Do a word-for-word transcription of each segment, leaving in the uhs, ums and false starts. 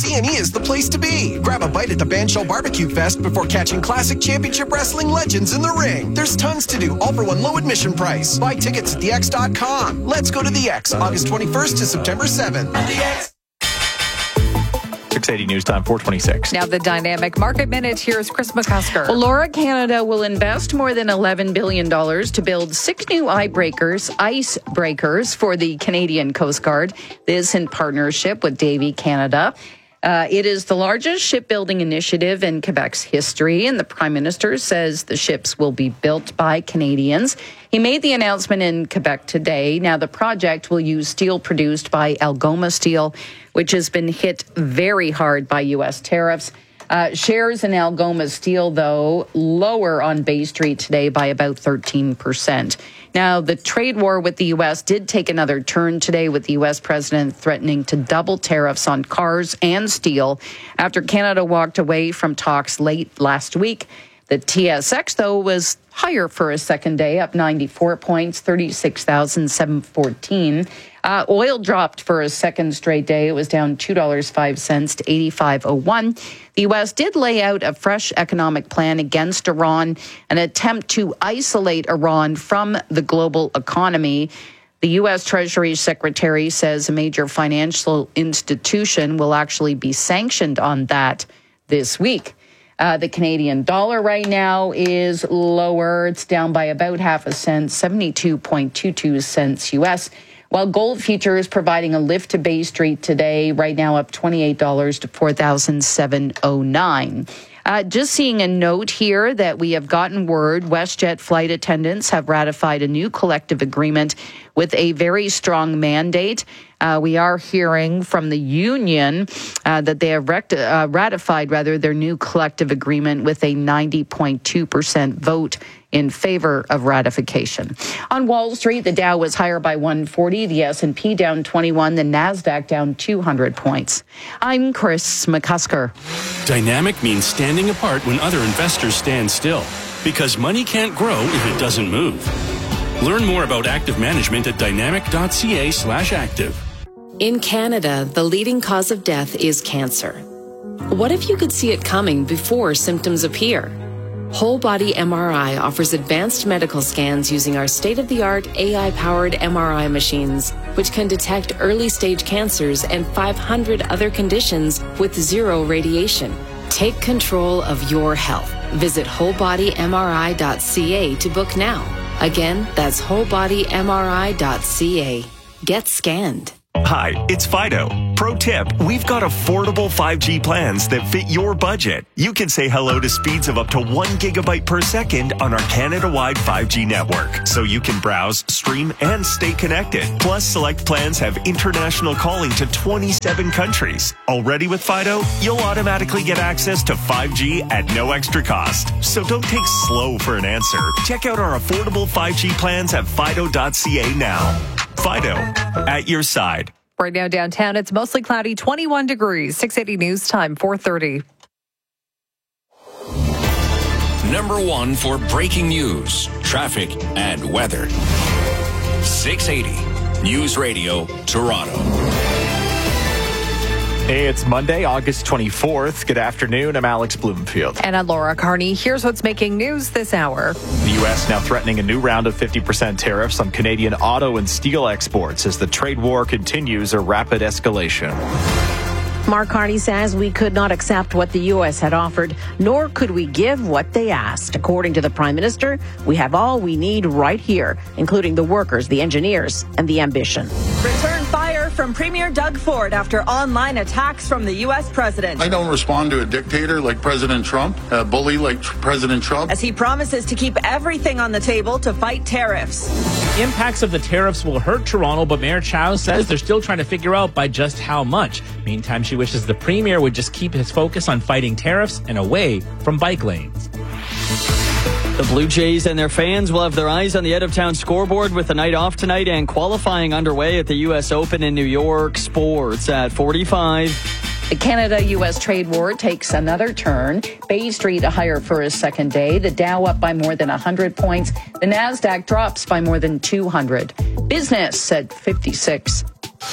C M E is the place to be. Grab a bite at the Bandshell Barbecue Fest before catching classic championship wrestling legends in the ring. There's tons to do, all for one low admission price. Buy tickets at the x dot com. Let's go to the X, August twenty-first to September seventh. The X. six eighty News Time, four twenty-six. Now the Dynamic Market Minute. Here's Chris McCusker. Well, Laura, Canada will invest more than eleven billion dollars to build six new icebreakers, icebreakers for the Canadian Coast Guard. This in partnership with Davy Canada. Uh, it is the largest shipbuilding initiative in Quebec's history, and the Prime Minister says the ships will be built by Canadians. He made the announcement in Quebec today. Now, the project will use steel produced by Algoma Steel, which has been hit very hard by U S tariffs. Uh, shares in Algoma Steel, though, lower on Bay Street today by about thirteen percent. Now, the trade war with the U S did take another turn today, with the U S president threatening to double tariffs on cars and steel after Canada walked away from talks late last week. The T S X, though, was higher for a second day, up ninety-four points, thirty-six thousand seven hundred fourteen. Uh, oil dropped for a second straight day. It was down two dollars and five cents to eighty-five oh one. The U S did lay out a fresh economic plan against Iran, an attempt to isolate Iran from the global economy. The U S Treasury Secretary says a major financial institution will actually be sanctioned on that this week. Uh, the Canadian dollar right now is lower. It's down by about half a cent, seventy-two point two two cents U S, while gold futures providing a lift to Bay Street today, right now up twenty-eight dollars to four thousand seven hundred nine. Uh, just seeing a note here that we have gotten word WestJet flight attendants have ratified a new collective agreement with a very strong mandate. Uh, we are hearing from the union uh, that they have rect- uh, ratified rather their new collective agreement with a ninety point two percent vote in favor of ratification. On Wall Street, the Dow was higher by one forty, the S and P down twenty-one, the NASDAQ down two hundred points. I'm Chris McCusker. Dynamic means standing apart when other investors stand still, because money can't grow if it doesn't move. Learn more about active management at dynamic.ca slash active. In Canada, the leading cause of death is cancer. What if you could see it coming before symptoms appear? Whole Body M R I offers advanced medical scans using our state-of-the-art A I-powered M R I machines, which can detect early-stage cancers and five hundred other conditions with zero radiation. Take control of your health. Visit whole body m r i dot c a to book now. Again, that's whole body m r i dot c a. Get scanned. Hi, it's Fido. Pro tip, we've got affordable five G plans that fit your budget. You can say hello to speeds of up to one gigabyte per second on our Canada-wide five G network, so you can browse, stream, and stay connected. Plus, select plans have international calling to twenty-seven countries. Already with Fido, you'll automatically get access to five G at no extra cost. So don't take slow for an answer. Check out our affordable five G plans at fido dot c a now. Fido, at your side. Right now downtown, it's mostly cloudy, twenty-one degrees. six eighty News Time, four thirty. Number one for breaking news, traffic, and weather. six eighty News Radio, Toronto. Hey, it's Monday, August twenty-fourth. Good afternoon. I'm Alex Bloomfield. And I'm Laura Carney. Here's what's making news this hour. The U S now threatening a new round of fifty percent tariffs on Canadian auto and steel exports as the trade war continues a rapid escalation. Mark Carney says we could not accept what the U S had offered, nor could we give what they asked. According to the Prime Minister, we have all we need right here, including the workers, the engineers, and the ambition. Return fire from Premier Doug Ford after online attacks from the U S president. I don't respond to a dictator like President Trump, a bully like President Trump. As he promises to keep everything on the table to fight tariffs. Impacts of the tariffs will hurt Toronto, but Mayor Chow says they're still trying to figure out by just how much. Meantime, she wishes the Premier would just keep his focus on fighting tariffs and away from bike lanes. The Blue Jays and their fans will have their eyes on the out-of-town scoreboard with the night off tonight and qualifying underway at the U S Open in New York. Sports at forty-five. The Canada-U S trade war takes another turn. Bay Street higher for a second day. The Dow up by more than one hundred points. The NASDAQ drops by more than two hundred. Business at fifty-six.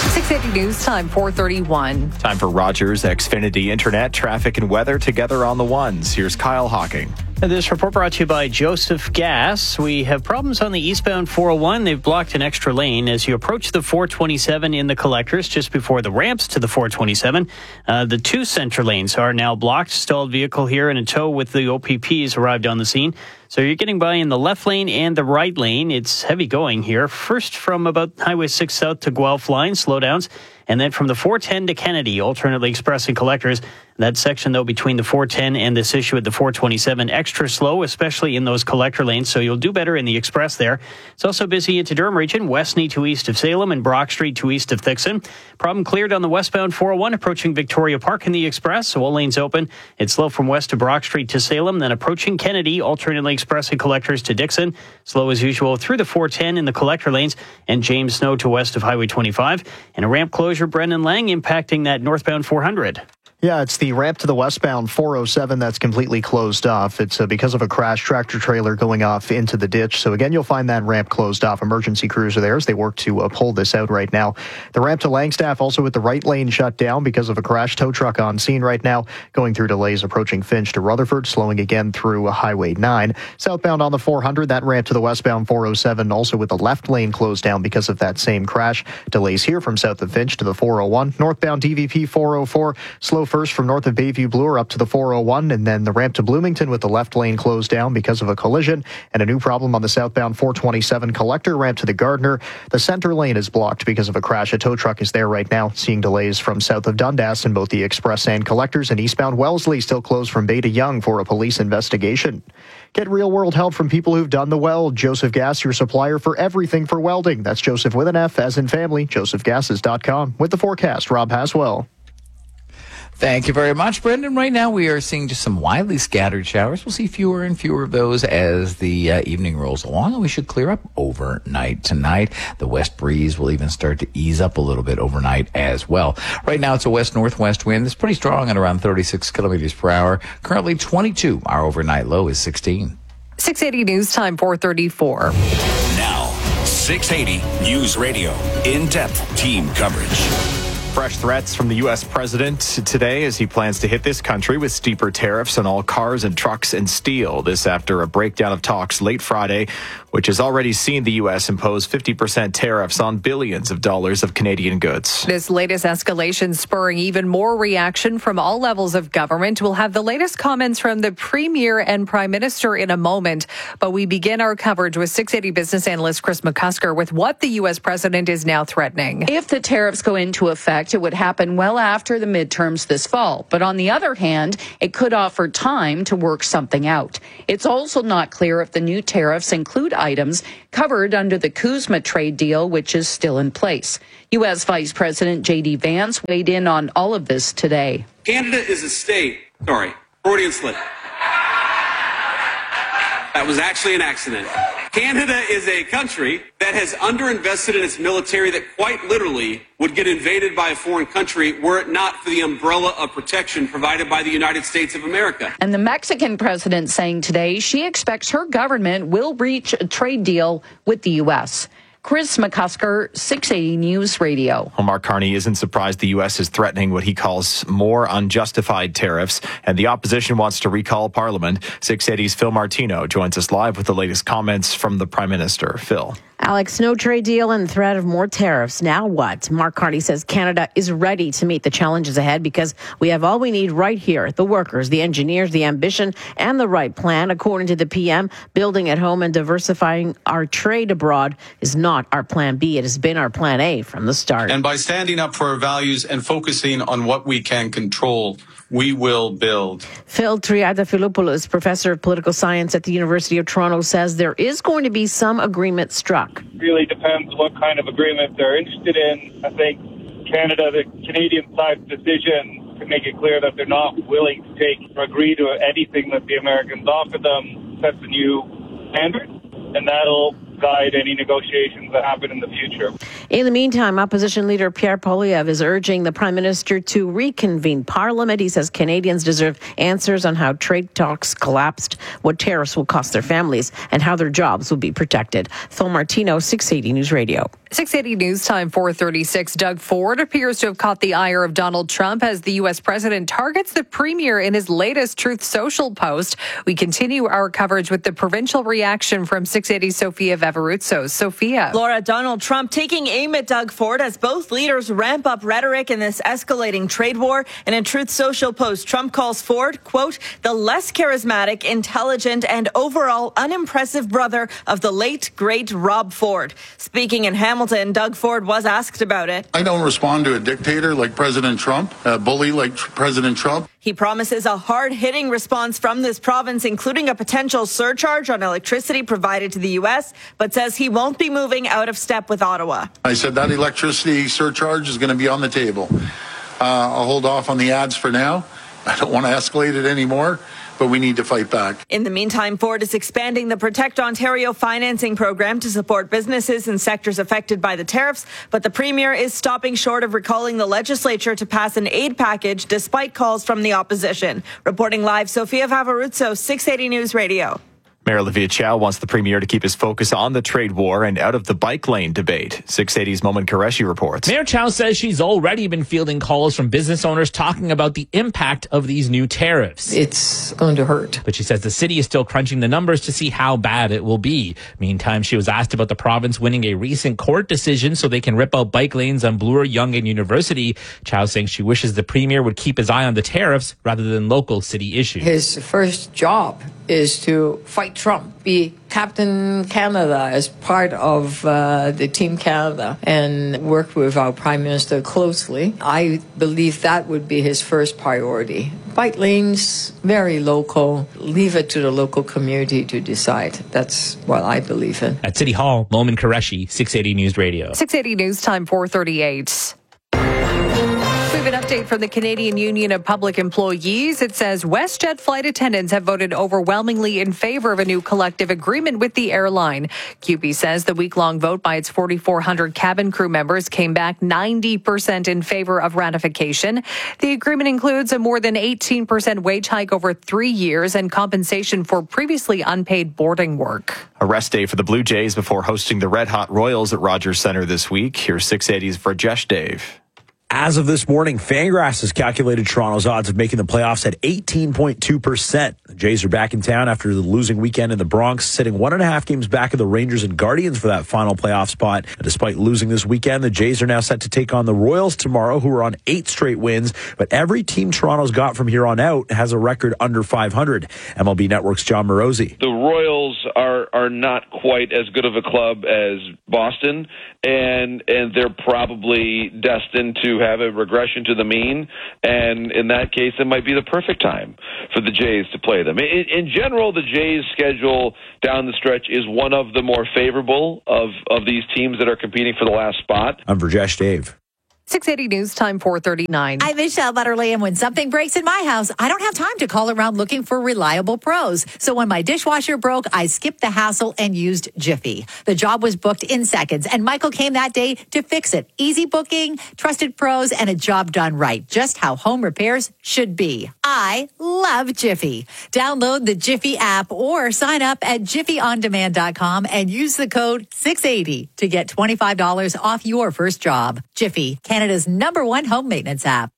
six eighty News Time, four thirty-one. Time for Rogers Xfinity Internet, traffic and weather together on the ones. Here's Kyle Hocking. And this report brought to you by Joseph Gas. We have problems on the eastbound four oh one. They've blocked an extra lane as you approach the four twenty-seven in the collectors just before the ramps to the four twenty-seven. Uh, the two center lanes are now blocked. Stalled vehicle here in a tow with the O P Ps arrived on the scene. So you're getting by in the left lane and the right lane. It's heavy going here. First from about Highway six South to Guelph line, slowdowns. And then from the four ten to Kennedy, alternately express and collectors. That section, though, between the four ten and this issue at the four twenty-seven, extra slow, especially in those collector lanes. So you'll do better in the express there. It's also busy into Durham region, Westney to east of Salem and Brock Street to east of Thixon. Problem cleared on the westbound four oh one approaching Victoria Park in the express. So all lanes open. It's slow from west to Brock Street to Salem, then approaching Kennedy, alternately express and collectors to Dixon. Slow as usual through the four ten in the collector lanes and James Snow to west of Highway twenty-five. And a ramp closure, Brendan Lang, impacting that northbound four hundred. Yeah, it's the ramp to the westbound four oh seven that's completely closed off. It's uh, because of a crash tractor trailer going off into the ditch. So again, you'll find that ramp closed off. Emergency crews are there as they work to uh, pull this out right now. The ramp to Langstaff also with the right lane shut down because of a crash. Tow truck on scene right now, going through delays approaching Finch to Rutherford, slowing again through Highway nine. Southbound on the four hundred, that ramp to the westbound four oh seven also with the left lane closed down because of that same crash. Delays here from south of Finch to the four oh one. Northbound D V P four oh four, slow first from north of Bayview Bloor up to the four oh one, and then the ramp to Bloomington with the left lane closed down because of a collision, and a new problem on the southbound four twenty-seven collector ramp to the Gardner. The center lane is blocked because of a crash. A tow truck is there right now, seeing delays from south of Dundas in both the express and collectors, and eastbound Wellesley still closed from Bay to Young for a police investigation. Get real-world help from people who've done the weld. Joseph Gas, your supplier for everything for welding. That's Joseph with an F, as in family, joseph gases dot com. With the forecast, Rob Haswell. Thank you very much, Brendan. Right now we are seeing just some widely scattered showers. We'll see fewer and fewer of those as the uh, evening rolls along, and we should clear up overnight tonight. The west breeze will even start to ease up a little bit overnight as well. Right now it's a west-northwest wind. It's pretty strong at around thirty-six kilometers per hour. Currently twenty-two. Our overnight low is sixteen. six eighty News Time, four thirty-four. Now, six eighty News Radio. In-depth team coverage. Fresh threats from the U S president today as he plans to hit this country with steeper tariffs on all cars and trucks and steel. This after a breakdown of talks late Friday, which has already seen the U S impose fifty percent tariffs on billions of dollars of Canadian goods. This latest escalation spurring even more reaction from all levels of government. We'll have the latest comments from the Premier and Prime Minister in a moment. But we begin our coverage with six eighty business analyst Chris McCusker with what the U S president is now threatening. If the tariffs go into effect, it would happen well after the midterms this fall. But on the other hand, it could offer time to work something out. It's also not clear if the new tariffs include items covered under the CUSMA trade deal, which is still in place. U S Vice President J D Vance weighed in on all of this today. Canada is a state. Sorry, Freudian slip. That was actually an accident. Canada is a country that has underinvested in its military that quite literally would get invaded by a foreign country were it not for the umbrella of protection provided by the United States of America. And the Mexican president saying today she expects her government will reach a trade deal with the U S. Chris McCusker, six eighty News Radio. Well, Mark Carney isn't surprised the U S is threatening what he calls more unjustified tariffs, and the opposition wants to recall Parliament. six eighty's Phil Martino joins us live with the latest comments from the Prime Minister. Phil. Alex, no trade deal and threat of more tariffs. Now what? Mark Carney says Canada is ready to meet the challenges ahead because we have all we need right here. The workers, the engineers, the ambition, and the right plan. According to the P M, building at home and diversifying our trade abroad is not our plan B. It has been our plan A from the start. And by standing up for our values and focusing on what we can control, we will build. Phil Triadafilopoulos, professor of political science at the University of Toronto, says there is going to be some agreement struck. Really depends what kind of agreement they're interested in. I think Canada, the Canadian side's decision to make it clear that they're not willing to take or agree to anything that the Americans offer them sets a new standard, and that'll guide any negotiations that happen in the future. In the meantime, opposition leader Pierre Poilievre is urging the Prime Minister to reconvene Parliament. He says Canadians deserve answers on how trade talks collapsed, what tariffs will cost their families, and how their jobs will be protected. Phil Martino, six eighty News Radio. six eighty News Time, four thirty-six. Doug Ford appears to have caught the ire of Donald Trump as the U S president targets the premier in his latest Truth Social post. We continue our coverage with the provincial reaction from six eighty Sophia Vavaruzzo. Sophia. Laura, Donald Trump taking aim at Doug Ford as both leaders ramp up rhetoric in this escalating trade war. In a Truth Social post, Trump calls Ford, quote, the less charismatic, intelligent, and overall unimpressive brother of the late, great Rob Ford. Speaking in Hamilton, Doug Ford was asked about it. I don't respond to a dictator like President Trump, a bully like President Trump. He promises a hard-hitting response from this province, including a potential surcharge on electricity provided to the U S, but says he won't be moving out of step with Ottawa. I said that electricity surcharge is going to be on the table. Uh, I'll hold off on the ads for now. I don't want to escalate it anymore, but we need to fight back. In the meantime, Ford is expanding the Protect Ontario financing program to support businesses and sectors affected by the tariffs, but the Premier is stopping short of recalling the legislature to pass an aid package despite calls from the opposition. Reporting live, Sophia Vavaruzzo, six eighty News Radio. Mayor Olivia Chow wants the Premier to keep his focus on the trade war and out of the bike lane debate. six eighty's Momin Qureshi reports. Mayor Chow says she's already been fielding calls from business owners talking about the impact of these new tariffs. It's going to hurt. But she says the city is still crunching the numbers to see how bad it will be. Meantime, she was asked about the province winning a recent court decision so they can rip out bike lanes on Bloor, Yonge and University. Chow saying she wishes the Premier would keep his eye on the tariffs rather than local city issues. His first job is to fight Trump, be Captain Canada as part of uh, the Team Canada and work with our Prime Minister closely. I believe that would be his first priority. Bike lanes, very local. Leave it to the local community to decide. That's what I believe in. At City Hall, Momin Qureshi, six eighty News Radio. six eighty News Time, four thirty-eight. We have an update from the Canadian Union of Public Employees. It says WestJet flight attendants have voted overwhelmingly in favor of a new collective agreement with the airline. C U P E says the week-long vote by its forty-four hundred cabin crew members came back ninety percent in favor of ratification. The agreement includes a more than eighteen percent wage hike over three years and compensation for previously unpaid boarding work. A rest day for the Blue Jays before hosting the Red Hot Royals at Rogers Centre this week. Here's six eighty's Vrajesh Dave. As of this morning, Fangraphs has calculated Toronto's odds of making the playoffs at eighteen point two percent. The Jays are back in town after the losing weekend in the Bronx, sitting one and a half games back of the Rangers and Guardians for that final playoff spot. And despite losing this weekend, the Jays are now set to take on the Royals tomorrow, who are on eight straight wins. But every team Toronto's got from here on out has a record under five hundred. M L B Network's John Morosi. The Royals are are not quite as good of a club as Boston, and and they're probably destined to have a regression to the mean, and in that case, it might be the perfect time for the Jays to play them. In, in general, the Jays' schedule down the stretch is one of the more favorable of, of these teams that are competing for the last spot. I'm Vrajesh Dave. six eighty News Time, four thirty-nine. I'm Michelle Butterly, and when something breaks in my house, I don't have time to call around looking for reliable pros. So when my dishwasher broke, I skipped the hassle and used Jiffy. The job was booked in seconds, and Michael came that day to fix it. Easy booking, trusted pros, and a job done right. Just how home repairs should be. I love Jiffy. Download the Jiffy app or sign up at jiffy on demand dot com and use the code six eighty to get twenty-five dollars off your first job. Jiffy, Canada's number one home maintenance app.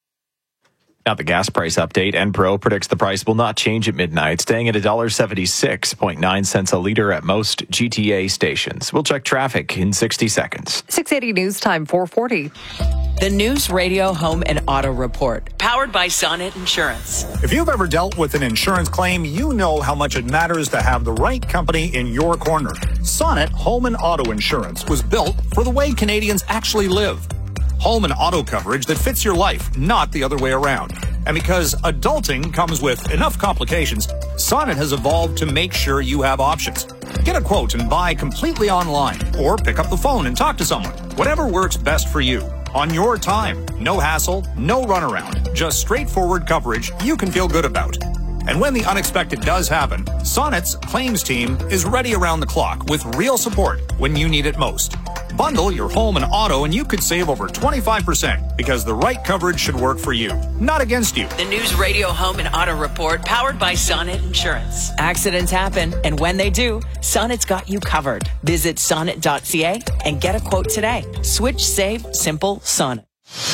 Now the gas price update. Enpro predicts the price will not change at midnight, staying at one dollar seventy-six point nine cents a litre at most G T A stations. We'll check traffic in sixty seconds. six eighty News Time, four forty. The News Radio Home and Auto Report, powered by Sonnet Insurance. If you've ever dealt with an insurance claim, you know how much it matters to have the right company in your corner. Sonnet Home and Auto Insurance was built for the way Canadians actually live. Home and auto coverage that fits your life, not the other way around. And because adulting comes with enough complications, Sonnet has evolved to make sure you have options. Get a quote and buy completely online, or pick up the phone and talk to someone. Whatever works best for you. On your time. No hassle, no runaround. Just straightforward coverage you can feel good about. And when the unexpected does happen, Sonnet's claims team is ready around the clock with real support when you need it most. Bundle your home and auto and you could save over twenty-five percent because the right coverage should work for you, not against you. The News Radio Home and Auto Report, powered by Sonnet Insurance. Accidents happen, and when they do, Sonnet's got you covered. Visit sonnet dot c a and get a quote today. Switch, save, simple, Sonnet.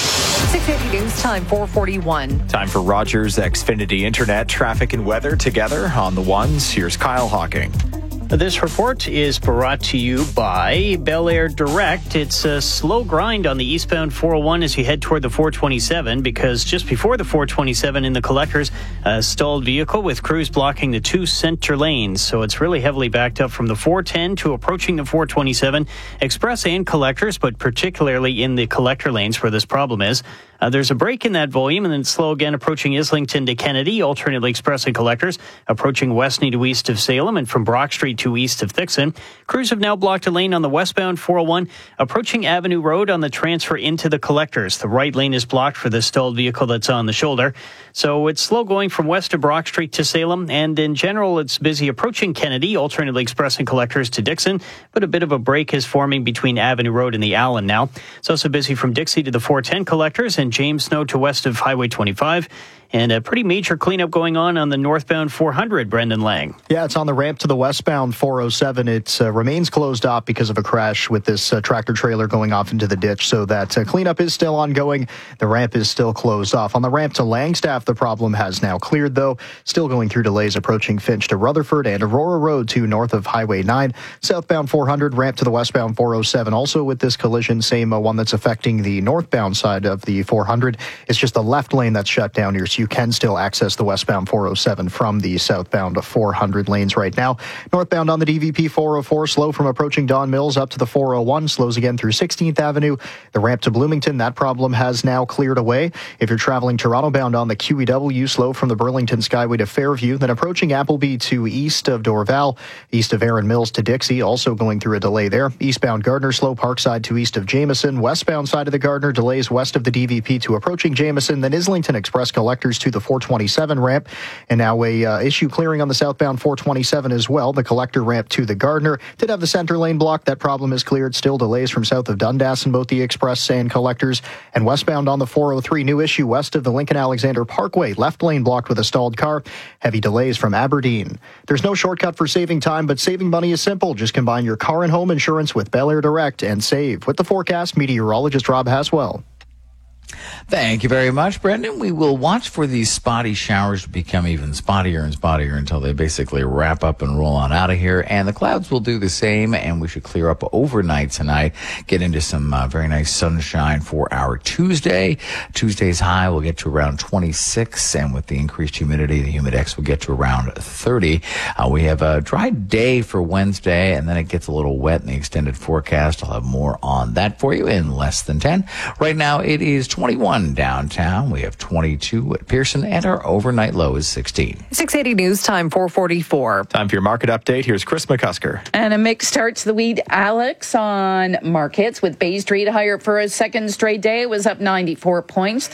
six eighty News Time, four forty-one. Time for Rogers Xfinity Internet traffic and weather together on the ones. Here's Kyle Hawking. This report is brought to you by Bel Air Direct. It's a slow grind on the eastbound four oh one as you head toward the four twenty-seven because just before the four twenty-seven in the collectors, a stalled vehicle with crews blocking the two center lanes. So it's really heavily backed up from the four ten to approaching the four twenty-seven express and collectors, but particularly in the collector lanes where this problem is. Uh, there's a break in that volume, and then it's slow again approaching Islington to Kennedy, alternately express and collectors, approaching Westney to east of Salem, and from Brock Street to east of Thixon. Crews have now blocked a lane on the westbound four oh one, approaching Avenue Road on the transfer into the collectors. The right lane is blocked for the stalled vehicle that's on the shoulder. So it's slow going from west of Brock Street to Salem, and in general, it's busy approaching Kennedy, alternately express and collectors to Dixon, but a bit of a break is forming between Avenue Road and the Allen now. It's also busy from Dixie to the four ten collectors, and James Snow to west of Highway twenty-five. And a pretty major cleanup going on on the northbound four hundred, Brendan Lang. Yeah, it's on the ramp to the westbound four oh seven. It uh, remains closed off because of a crash with this uh, tractor trailer going off into the ditch. So that uh, cleanup is still ongoing. The ramp is still closed off. On the ramp to Langstaff, the problem has now cleared, though. Still going through delays approaching Finch to Rutherford and Aurora Road to north of Highway nine. Southbound four hundred, ramp to the westbound four oh seven. Also with this collision, same uh, one that's affecting the northbound side of the four hundred. It's just the left lane that's shut down here. So you can still access the westbound four oh seven from the southbound four hundred lanes right now. Northbound on the D V P four oh four, slow from approaching Don Mills up to the four oh one, slows again through sixteenth Avenue. The ramp to Bloomington, that problem has now cleared away. If you're traveling Toronto bound on the Q E W, slow from the Burlington Skyway to Fairview, then approaching Appleby to east of Dorval, east of Erin Mills to Dixie, also going through a delay there. Eastbound Gardner, slow Parkside to east of Jameson. Westbound side of the Gardner, delays west of the D V P to approaching Jameson, then Islington Express collectors to the four twenty-seven ramp, and now a uh, issue clearing on the southbound four twenty-seven as well. The collector ramp to the Gardner did have the center lane blocked. That problem is cleared. Still delays from south of Dundas in both the express and collectors. And westbound on the four oh three, new issue west of the Lincoln Alexander Parkway. Left lane blocked with a stalled car. Heavy delays from Aberdeen. There's no shortcut for saving time, but saving money is simple. Just combine your car and home insurance with Bel Air Direct and save. With the forecast, meteorologist Rob Haswell. Thank you very much, Brendan. We will watch for these spotty showers to become even spottier and spottier until they basically wrap up and roll on out of here. And the clouds will do the same, and we should clear up overnight tonight, get into some uh, very nice sunshine for our Tuesday. Tuesday's high will get to around twenty-six, and with the increased humidity, the humidex will get to around thirty. Uh, we have a dry day for Wednesday, and then it gets a little wet in the extended forecast. I'll have more on that for you in less than ten. Right now, it is twenty-one downtown. We have twenty-two at Pearson, and our overnight low is sixteen. six eighty News Time, four forty-four. Time for your market update. Here's Chris McCusker. And a mix starts the week, Alex, on markets with Bay Street higher for a second straight day. It was up ninety-four points.